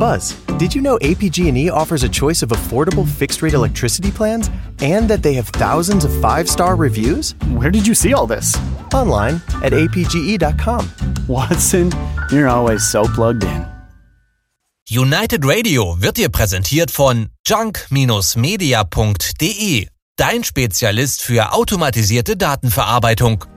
Buzz, did you know APG&E offers a choice of affordable fixed-rate electricity plans and that they have thousands of 5-star reviews? Where did you see all this? Online at apge.com. Watson, you're always so plugged in. United Radio wird dir präsentiert von junk-media.de, dein Spezialist für automatisierte Datenverarbeitung.